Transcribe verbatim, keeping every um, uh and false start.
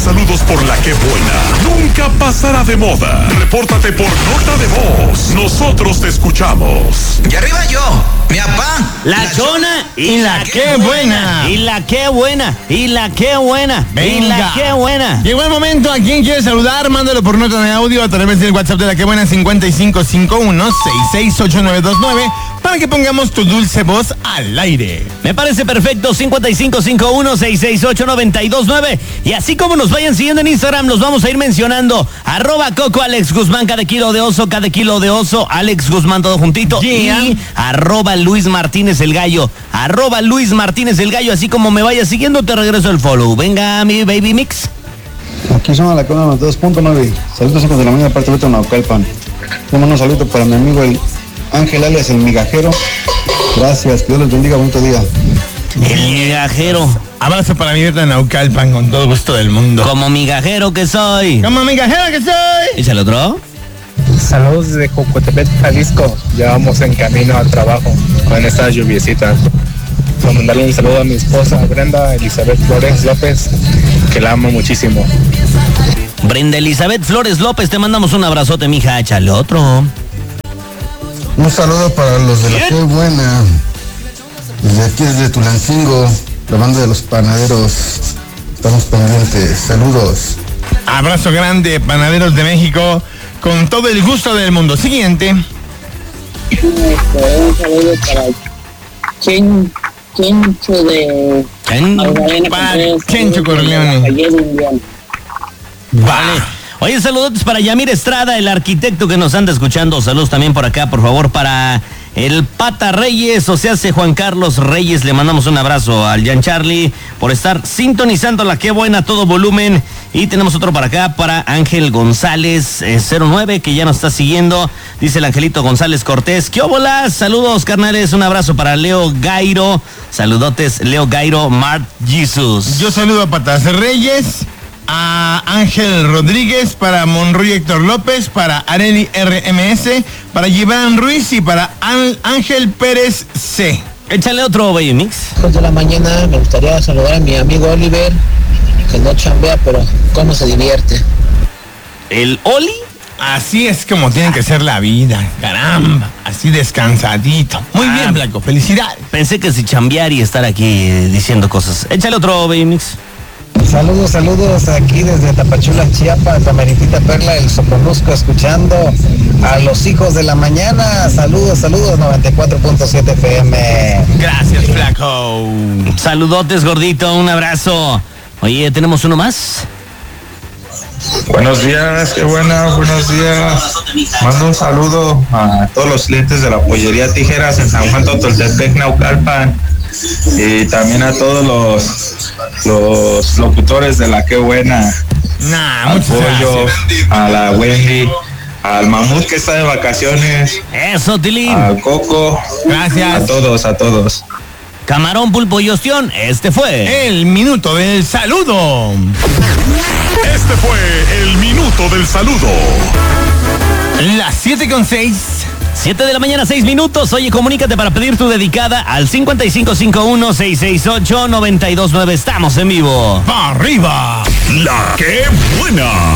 saludos por la que buena. Nunca pasará de moda. Repórtate por nota de voz. Nosotros te escuchamos. Y arriba yo, mi papá. La, la chona y la que buena. Y la que buena. Y la que buena. Venga. Y la que buena. Llegó el momento. ¿A quién quiere saludar? Mándalo por nota de audio a través del WhatsApp de la que buena cincuenta y cinco cincuenta y uno sesenta y seis ochenta y nueve veintinueve para que pongamos tu dulce voz al aire. Me parece perfecto. cincuenta y cinco cincuenta y uno sesenta y seis ochenta y nueve veintinueve. Y así como nos vayan siguiendo en Instagram, los vamos a ir mencionando. Arroba Coco Alex Guzmán, cada kilo de oso, cada kilo de oso, Alex Guzmán todo juntito. Yeah. Y arroba Luis Martínez el Gallo. Arroba Luis Martínez el Gallo. Así como me vayas siguiendo, te regreso el follow. Venga, mi baby mix. Aquí son a la cona noventa y dos punto nueve. Saludos hijos de la mañana, parte de Naucalpan. Un mando saludo para mi amigo el Ángel alias el migajero. Gracias, que Dios les bendiga, bonito día. El migajero. Abrazo para mi de Naucalpan con todo gusto del mundo. Como migajero que soy. Como migajero que soy. ¿Y el otro? Saludos desde Jocotepec, Jalisco. Ya vamos en camino al trabajo con esta lluviecita. Quiero mandarle un saludo a mi esposa Brenda Elizabeth Flores López, que la amo muchísimo. Brenda Elizabeth Flores López, te mandamos un abrazote, mija. Échale otro. Un saludo para los de la que buena. Desde aquí, desde Tulancingo, la banda de los panaderos. Estamos pendientes. Saludos. Abrazo grande, panaderos de México, con todo el gusto del mundo. Siguiente. Un saludo para Chen, Chencho de Chen, para Chencho Corleone. Vale. Oye, saludos para Yamir Estrada, el arquitecto que nos anda escuchando. Saludos también por acá, por favor, para el Pata Reyes, o sea, hace Juan Carlos Reyes. Le mandamos un abrazo al Jan Charlie por estar sintonizando la que buena, todo volumen. Y tenemos otro para acá, para Ángel González eh, cero nueve, que ya nos está siguiendo. Dice el Angelito González Cortés. ¿Qué óbolas? Saludos, carnales. Un abrazo para Leo Gairo. Saludotes, Leo Gairo, Mart Jesus. Yo saludo a Patas Reyes, a Ángel Rodríguez, para Monroy Héctor López, para Areli R M S, para Gibran Ruiz y para Ángel Pérez C. Échale otro, baby mix. Hijos de la mañana, me gustaría saludar a mi amigo Oliver, que no chambea, pero cómo se divierte. ¿El Oli? Así es como tiene que ser la vida, caramba, así descansadito. Muy ah, bien, Blanco, felicidades. Pensé que si chambear y estar aquí eh, diciendo cosas. Échale otro, baby mix. Saludos, saludos aquí desde Tapachula, Chiapas, la meritita Perla, el Soconusco, escuchando a los hijos de la mañana. Saludos, saludos, noventa y cuatro punto siete F M. Gracias, Flaco. Saludotes, gordito, un abrazo. Oye, ¿tenemos uno más? Buenos días, qué buena, buenos días. Mando un saludo a todos los clientes de la pollería Tijeras en San Juan Totoltepec, Naucalpan. Y también a todos los, los locutores de la que buena. Nah, al muchas Pollo, gracias. a la Wendy, al Mamut que está de vacaciones. Eso, Tilín. Al Coco. Gracias. A todos, a todos. Camarón, pulpo y ostión, este fue el minuto del saludo. Este fue el minuto del saludo. Las siete con seis. siete de la mañana, seis minutos. Oye, comunícate para pedir tu dedicada al cincuenta y cinco cincuenta y uno sesenta y seis ocho noventa y dos nueve. Estamos en vivo. ¡Arriba! La que buena.